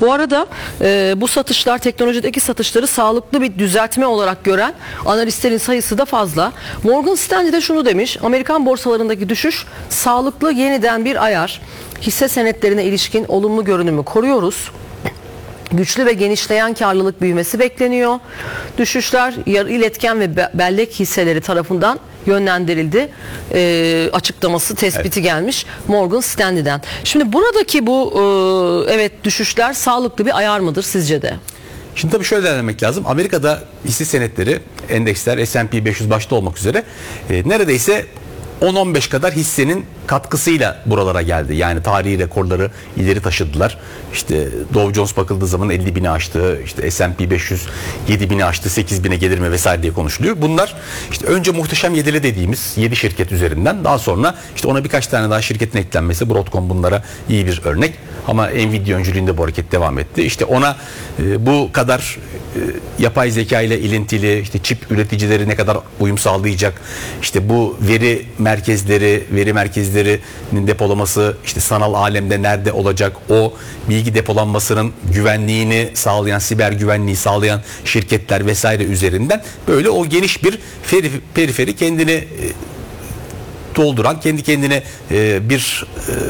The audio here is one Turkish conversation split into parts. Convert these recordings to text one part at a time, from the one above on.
Bu arada bu satışlar, teknolojideki satışları sağlıklı bir düzeltme olarak gören analistlerin sayısı da fazla. Morgan Stanley de şunu demiş: Amerikan borsalarındaki düşüş sağlıklı yeniden bir ayar. Hisse senetlerine ilişkin olumlu görünümü koruyoruz. Güçlü ve genişleyen karlılık büyümesi bekleniyor. Düşüşler yarı iletken ve bellek hisseleri tarafından yönlendirildi açıklaması, tespiti gelmiş Morgan Stanley'den. Şimdi buradaki bu evet düşüşler sağlıklı bir ayar mıdır sizce de? Şimdi tabii şöyle denemek lazım. Amerika'da hisse senetleri, endeksler, S&P 500 başta olmak üzere neredeyse 10-15 kadar hissenin katkısıyla buralara geldi. Yani tarihi rekorları ileri taşıdılar. İşte Dow Jones bakıldığı zaman 50 bini aştı. İşte S&P 500 7 bini aştı. 8 bine gelir mi vesaire diye konuşuluyor. Bunlar işte önce muhteşem yedili dediğimiz 7 şirket üzerinden, daha sonra işte ona birkaç tane daha şirketin eklenmesi. Broadcom bunlara iyi bir örnek. Ama Nvidia öncülüğünde bu hareket devam etti. İşte ona bu kadar yapay zeka ile ilintili, işte çip üreticileri ne kadar uyum sağlayacak, işte bu veri merkezlerinin depolaması, işte sanal alemde nerede olacak, o bilgi depolanmasının güvenliğini sağlayan, siber güvenliği sağlayan şirketler vesaire üzerinden böyle o geniş bir periferi kendini dolduran, kendi kendine bir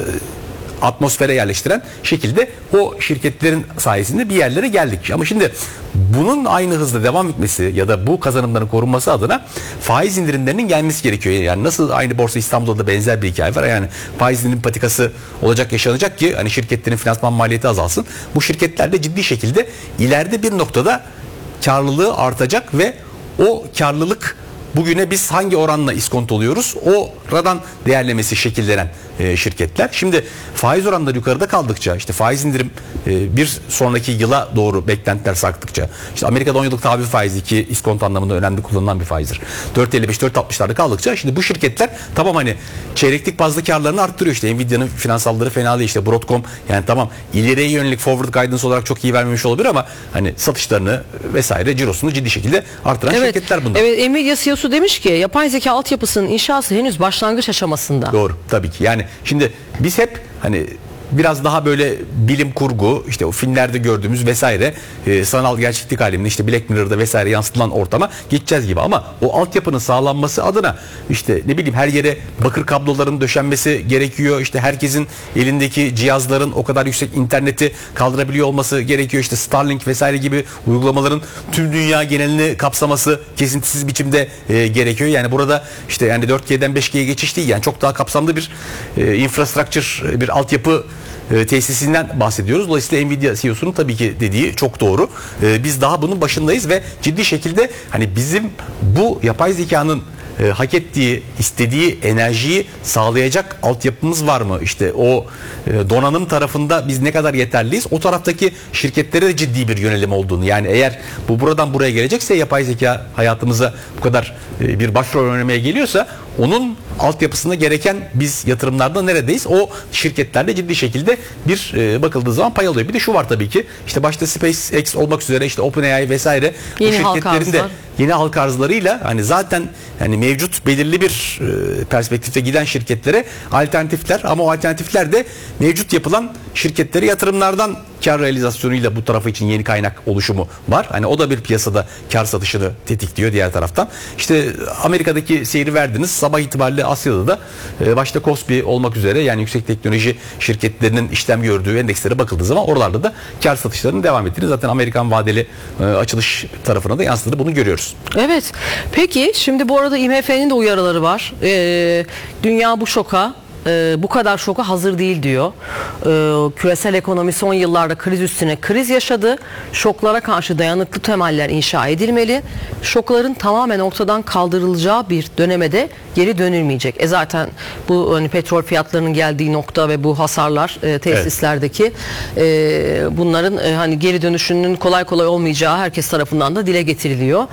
atmosfere yerleştiren şekilde o şirketlerin sayesinde bir yerlere geldik. Ama şimdi bunun aynı hızla devam etmesi ya da bu kazanımların korunması adına faiz indirimlerinin gelmesi gerekiyor. Yani nasıl aynı Borsa İstanbul'da da benzer bir hikaye var. Yani faiz indirim patikası olacak, yaşanacak ki hani şirketlerin finansman maliyeti azalsın. Bu şirketler de ciddi şekilde ileride bir noktada karlılığı artacak ve o karlılık bugüne biz hangi oranla iskonto oluyoruz? Oradan değerlemesi şekillenen şirketler. Şimdi faiz oranları yukarıda kaldıkça, işte faiz indirim bir sonraki yıla doğru beklentiler sarktıkça, işte Amerika'da 10 yıllık tahvil faizi ki iskonto anlamında önemli kullanılan bir faizdir. 4.55-4.60'larda kaldıkça şimdi bu şirketler tamam hani çeyreklik bazlı karlarını arttırıyor. İşte Nvidia'nın finansalları fena değil. İşte Broadcom yani tamam ileriye yönelik forward guidance olarak çok iyi vermemiş olabilir ama hani satışlarını vesaire cirosunu ciddi şekilde artıran şirketler bunlar. Evet, Nvidia CEO'su demiş ki yapay zeka altyapısının inşası henüz başlangıç aşamasında. Doğru, tabii ki. Yani şimdi biz hep hani biraz daha böyle bilim kurgu, işte o filmlerde gördüğümüz vesaire sanal gerçeklik aleminde, işte Black Mirror'da vesaire yansıtılan ortama geçeceğiz gibi, ama o altyapının sağlanması adına işte ne bileyim her yere bakır kabloların döşenmesi gerekiyor. İşte herkesin elindeki cihazların o kadar yüksek interneti kaldırabiliyor olması gerekiyor. İşte Starlink vesaire gibi uygulamaların tüm dünya genelini kapsaması kesintisiz biçimde gerekiyor. Yani burada işte yani 4G'den 5G'ye geçiş değil, yani çok daha kapsamlı bir infrastructure, bir altyapı tesisinden bahsediyoruz. Dolayısıyla Nvidia CEO'sunun tabii ki dediği çok doğru. Biz daha bunun başındayız ve ciddi şekilde hani bizim bu yapay zekanın hak ettiği, istediği enerjiyi sağlayacak altyapımız var mı? İşte o donanım tarafında biz ne kadar yeterliyiz? O taraftaki şirketlere de ciddi bir yönelim olduğunu, yani eğer bu buradan buraya gelecekse, yapay zeka hayatımıza bu kadar bir başrol oynamaya geliyorsa, onun altyapısına gereken biz yatırımlarda neredeyiz? O şirketlerde ciddi şekilde bir bakıldığı zaman pay alıyor. Bir de şu var tabii ki, işte başta SpaceX olmak üzere, işte OpenAI vesaire, bu şirketlerin de yeni halka arzlarıyla hani zaten hani mevcut belirli bir perspektifte giden şirketlere alternatifler, ama o alternatifler de mevcut yapılan şirketlere yatırımlardan kar realizasyonuyla bu tarafı için yeni kaynak oluşumu var. Hani o da bir piyasada kar satışını tetikliyor diğer taraftan. İşte Amerika'daki seyri verdiniz. Sabah itibariyle Asya'da da başta Kospi olmak üzere, yani yüksek teknoloji şirketlerinin işlem gördüğü endekslere bakıldığı zaman oralarda da kar satışlarının devam ettiğini, zaten Amerikan vadeli açılış tarafına da yansıdığını, bunu görüyoruz. Evet. Peki şimdi bu arada IMF'nin de uyarıları var. Dünya bu şoka, bu kadar şoka hazır değil diyor. Küresel ekonomi son yıllarda kriz üstüne kriz yaşadı. Şoklara karşı dayanıklı temeller inşa edilmeli. Şokların tamamen ortadan kaldırılacağı bir döneme de geri dönülmeyecek. Zaten bu hani petrol fiyatlarının geldiği nokta ve bu hasarlar tesislerdeki bunların hani geri dönüşünün kolay kolay olmayacağı herkes tarafından da dile getiriliyor.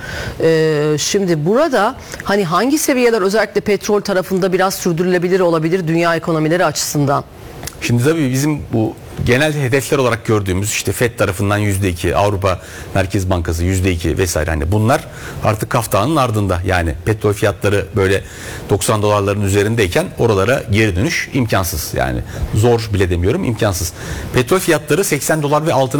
Şimdi burada hani hangi seviyeler özellikle petrol tarafında biraz sürdürülebilir olabilir dünya ekonomileri açısından? Şimdi tabii bizim bu genel hedefler olarak gördüğümüz, işte FED tarafından %2, Avrupa Merkez Bankası %2 vesaire, hani bunlar artık kaftanın ardında. Yani petrol fiyatları böyle 90 dolarların üzerindeyken oralara geri dönüş imkansız. Yani zor bile demiyorum, imkansız. Petrol fiyatları 80 dolar ve altına